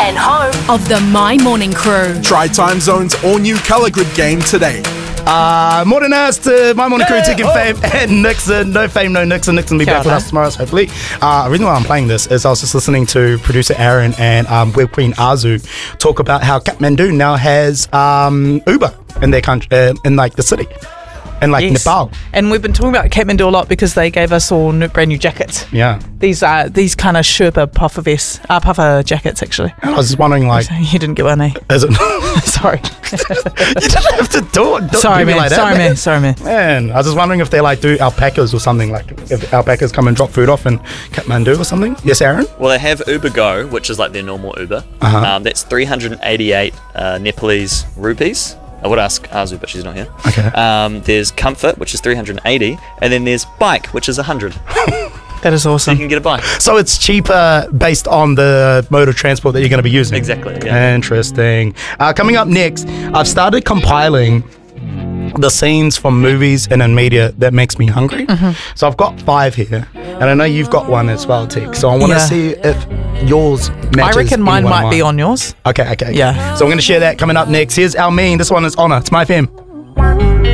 and home of the My Morning Crew. Try Time Zone's all-new colour grid game today. Morning ass to My Morning Crew, taking Fame and Nixon. No Fame, no Nixon. Nixon will be back with us tomorrow, hopefully. The reason why I'm playing this is I was just listening to producer Aaron and Web Queen Azu talk about how Kathmandu now has Uber in their country, in like the city. And like Nepal. And we've been talking about Kathmandu a lot because they gave us all brand new jackets. Yeah. These kind of Sherpa puffer jackets, actually. And I was just wondering, like... You didn't get one, eh? Is it? Sorry. You didn't have to do it. Sorry, man. Like that, Sorry, man. Man, I was just wondering if they like do alpacas or something, like if alpacas come and drop food off in Kathmandu or something. Yes, Aaron? Well, they have Uber Go, which is like their normal Uber. That's 388 Nepalese rupees. I would ask Azu, but she's not here. Okay. There's Comfort, which is 380, and then there's Bike, which is 100. That is awesome. So you can get a bike. So it's cheaper based on the mode of transport that you're going to be using. Exactly. Yeah. Interesting. Coming up next, I've started compiling the scenes from movies and in media that makes me hungry. So I've got 5 here, and I know you've got one as well, Tick. So I want to see if yours matches. I reckon mine might be on yours. Okay. Yeah. So I'm going to share that coming up next. Here's Almeen. This one is Honor. It's My FM.